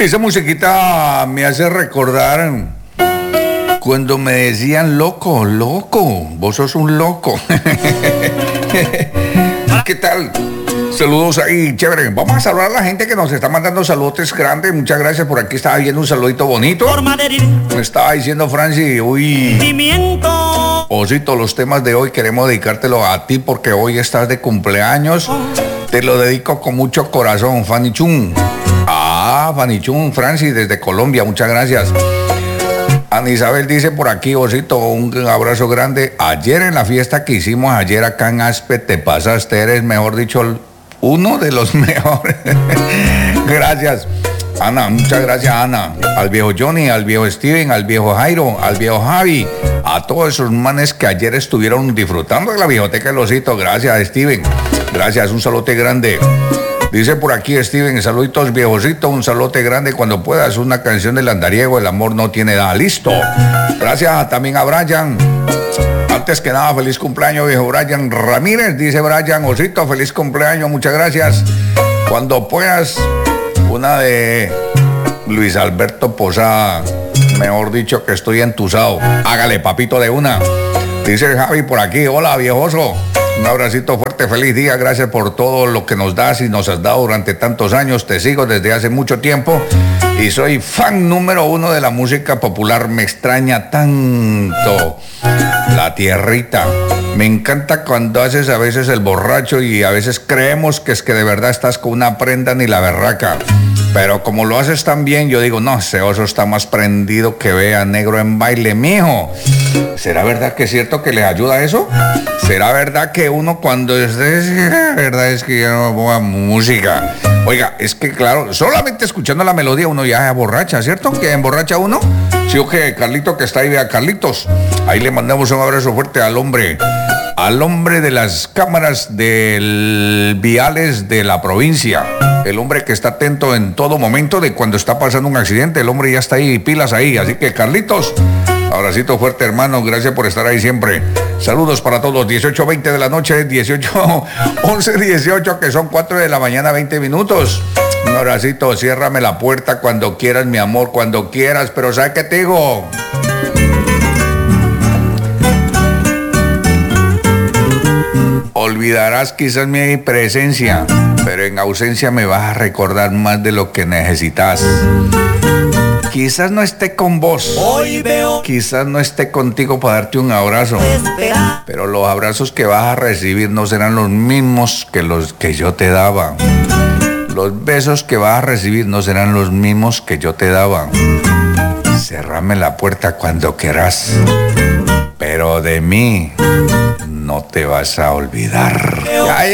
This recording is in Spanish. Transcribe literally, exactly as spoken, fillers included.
Esa musiquita me hace recordar cuando me decían loco, loco, vos sos un loco. ¿Qué tal? Saludos ahí, chévere. Vamos a saludar a la gente que nos está mandando saludos grandes. Muchas gracias. Por aquí estaba viendo un saludito bonito. Me estaba diciendo Franci, uy, Osito, los temas de hoy queremos dedicártelo a ti porque hoy estás de cumpleaños. Te lo dedico con mucho corazón, Fanny Chun. Ah, Fanny Chun, Franci, desde Colombia, muchas gracias. Ana Isabel dice por aquí, Osito, un abrazo grande. Ayer en la fiesta que hicimos ayer acá en Aspe, te pasaste, eres, mejor dicho, uno de los mejores. Gracias, Ana, muchas gracias, Ana. Al viejo Johnny, al viejo Steven, al viejo Jairo, al viejo Javi, a todos esos manes que ayer estuvieron disfrutando de la Viejoteca del Osito. Gracias, Steven. Gracias, un saludote grande. Dice por aquí Steven, saluditos viejosito, un saludote grande cuando puedas, una canción del andariego, el amor no tiene edad. Listo. Gracias también a Brian. Antes que nada, feliz cumpleaños, viejo Brian Ramírez. Dice Brian, Osito, feliz cumpleaños, muchas gracias. Cuando puedas, una de Luis Alberto Posada, mejor dicho que estoy entusado. Hágale, papito, de una. Dice Javi por aquí, hola viejoso. Un abracito fuerte, feliz día, gracias por todo lo que nos das y nos has dado durante tantos años. Te sigo desde hace mucho tiempo y soy fan número uno de la música popular. Me extraña tanto la tierrita. Me encanta cuando haces a veces el borracho y a veces creemos que es que de verdad estás con una prenda ni la berraca. Pero como lo haces tan bien, yo digo, no, ese oso está más prendido que vea negro en baile, mijo. ¿Será verdad que es cierto que les ayuda eso? ¿Será verdad que uno cuando esté... La verdad es que ya no ponga música. Oiga, es que claro, solamente escuchando la melodía uno ya se borracha, ¿cierto? ¿Que emborracha uno? Sí, o que Carlito que está ahí, vea, Carlitos. Ahí le mandamos un abrazo fuerte al hombre. Al hombre de las cámaras del viales de la provincia. El hombre que está atento en todo momento de cuando está pasando un accidente. El hombre ya está ahí, pilas ahí. Así que, Carlitos, abracito fuerte, hermano. Gracias por estar ahí siempre. Saludos para todos. dieciocho veinte de la noche, dieciocho once dieciocho, que son cuatro de la mañana, veinte minutos. Un abracito. Ciérrame la puerta cuando quieras, mi amor, cuando quieras. Pero ¿sabes qué te digo? Olvidarás quizás mi presencia, pero en ausencia me vas a recordar más de lo que necesitas. Quizás no esté con vos, quizás no esté contigo para darte un abrazo, pero los abrazos que vas a recibir no serán los mismos que los que yo te daba. Los besos que vas a recibir no serán los mismos que yo te daba. Cerrame la puerta cuando quieras, pero de mí no te vas a olvidar. Ya, ya.